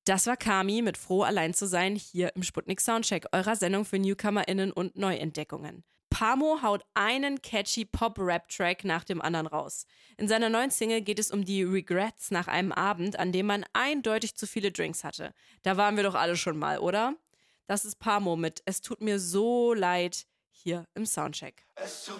Das war Kami mit Froh allein zu sein hier im Sputnik Soundcheck, eurer Sendung für NewcomerInnen und Neuentdeckungen. Pamo haut einen catchy Pop-Rap-Track nach dem anderen raus. In seiner neuen Single geht es um die Regrets nach einem Abend, an dem man eindeutig zu viele Drinks hatte. Da waren wir doch alle schon mal, oder? Das ist Pamo mit Es tut mir so leid hier im Soundcheck.